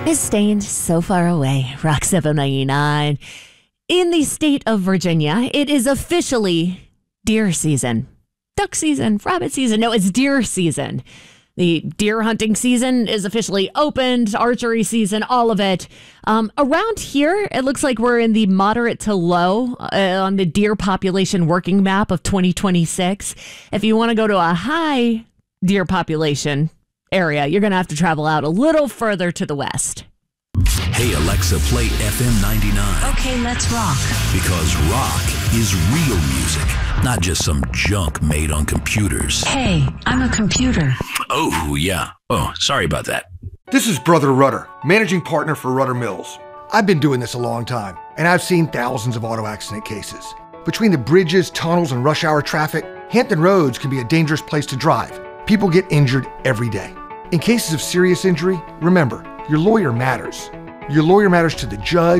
is staying so far away. Rock 799. In the state of Virginia, it is officially deer season. Duck season, rabbit season. No, it's deer season. The deer hunting season is officially opened, archery season, all of it. Around here, it looks like we're in the moderate to low on the deer population working map of 2026. If you want to go to a high deer population area, you're going to have to travel out a little further to the west. Hey, Alexa, play FM 99. Okay, let's rock. Because rock is real music, not just some junk made on computers. Hey, I'm a computer. Oh, yeah. Oh, sorry about that. This is Brother Rudder, managing partner for Rudder Mills. I've been doing this a long time, and I've seen thousands of auto accident cases. Between the bridges, tunnels, and rush hour traffic, Hampton Roads can be a dangerous place to drive. People get injured every day. In cases of serious injury, remember, your lawyer matters. Your lawyer matters to the judge,